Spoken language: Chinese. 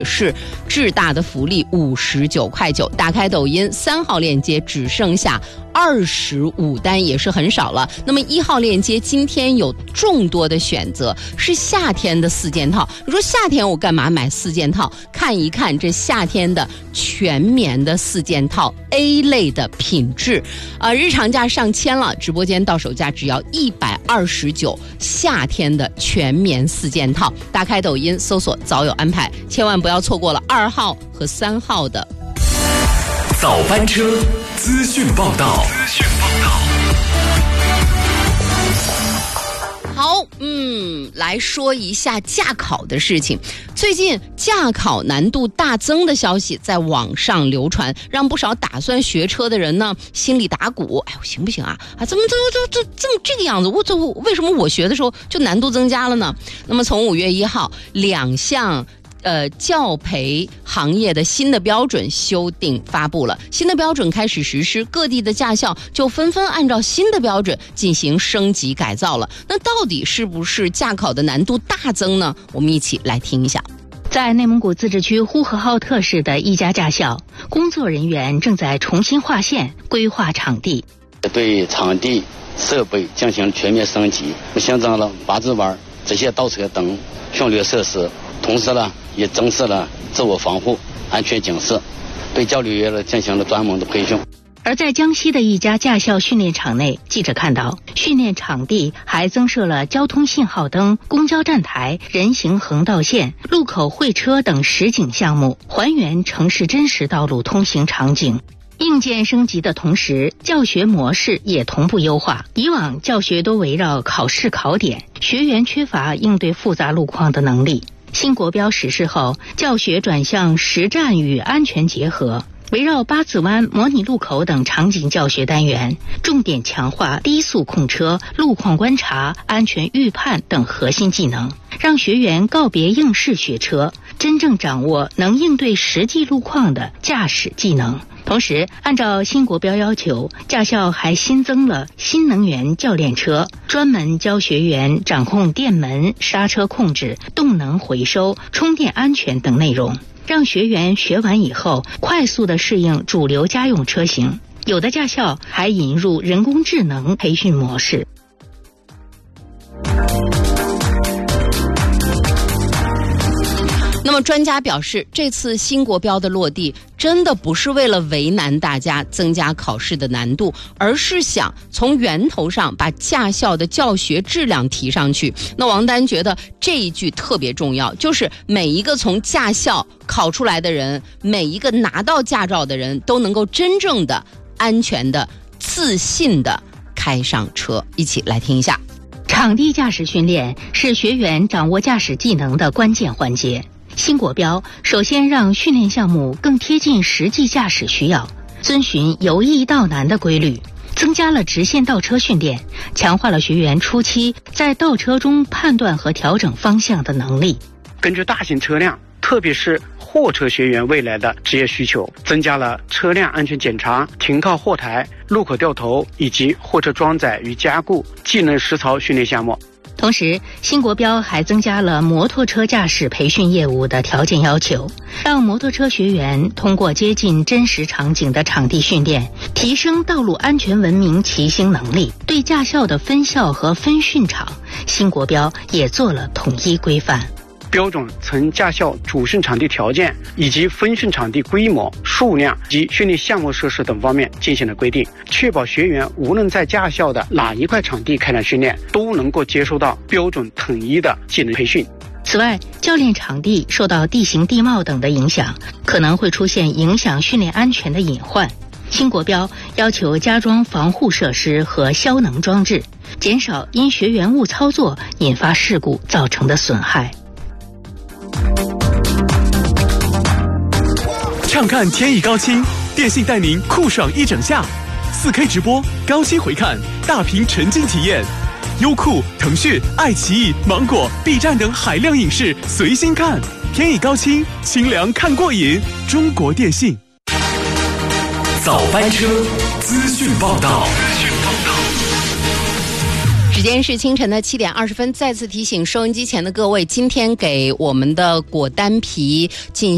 是智大的福利59.9块。打开抖音3号链接只剩下25单，也是很少了。那么1号链接今天有众多的选择，是夏天的4件套。你说夏天我干嘛买4件套？看一看这夏天的全棉的4件套 A 类的品质，日常价上千了，直播间到手价只要129，夏天的全棉4件套。打开抖音搜索早有安排，千万不要错过了2号和3号的早班车资讯报道。 好，来说一下驾考的事情。最近驾考难度大增的消息在网上流传，让不少打算学车的人呢心里打鼓。哎呦，行不行啊？怎么这个样子？为什么我学的时候就难度增加了呢？那么从5月1号，2项教培行业的新的标准修订发布了，新的标准开始实施，各地的驾校就纷纷按照新的标准进行升级改造了。那到底是不是驾考的难度大增呢？我们一起来听一下。 在内蒙古自治区呼和浩特市的一家驾校，工作人员正在重新划线，规划场地， 对场地设备进行全面升级，新增了八字弯、直线倒车等训练设施，同时呢也增设了自我防护安全警示，对教练员进行了专门的培训。 而在江西的一家驾校训练场内，记者看到训练场地还增设了交通信号灯、公交站台、人行横道线、路口会车等实景项目，还原城市真实道路通行场景。硬件升级的同时，教学模式也同步优化。以往教学都围绕考试考点，学员缺乏应对复杂路况的能力。新国标实施后，教学转向实战与安全结合，围绕八字弯、模拟路口等场景教学单元，重点强化低速控车、路况观察、安全预判等核心技能，让学员告别应试学车，真正掌握能应对实际路况的驾驶技能。同时，按照新国标要求，驾校还新增了新能源教练车，专门教学员掌控电门、刹车控制、动能回收、充电安全等内容，让学员学完以后快速地适应主流家用车型。有的驾校还引入人工智能培训模式。 那么专家表示，这次新国标的落地真的不是为了为难大家增加考试的难度，而是想从源头上把驾校的教学质量提上去。那王丹觉得这一句特别重要，就是每一个从驾校考出来的人，每一个拿到驾照的人都能够真正的安全的自信的开上车。一起来听一下。 场地驾驶训练是学员掌握驾驶技能的关键环节。新国标首先让训练项目更贴近实际驾驶需要，遵循由易到难的规律，增加了直线倒车训练，强化了学员初期在倒车中判断和调整方向的能力。 根据大型车辆，特别是货车学员未来的职业需求，增加了车辆安全检查、停靠货台、路口掉头以及货车装载与加固技能实操训练项目。 同时，新国标还增加了摩托车驾驶培训业务的条件要求，让摩托车学员通过接近真实场景的场地训练，提升道路安全文明骑行能力。对驾校的分校和分训场，新国标也做了统一规范。 标准从驾校主训场地条件以及分训场地规模、数量及训练项目设施等方面进行了规定，确保学员无论在驾校的哪一块场地开展训练，都能够接受到标准统一的技能培训。 此外，教练场地受到地形地貌等的影响，可能会出现影响训练安全的隐患。新国标要求加装防护设施和消能装置，减少因学员误操作引发事故造成的损害。 畅看天意高清，电信带您酷爽一整夏，4K 直播，高清回看，大屏沉浸体验，优酷、腾讯、爱奇艺、芒果、B 站等海量影视随心看，天意高清，清凉看过瘾。中国电信。 早班车资讯报道。 时间是清晨的7点20分，再次提醒收音机前的各位，今天给我们的果丹皮进行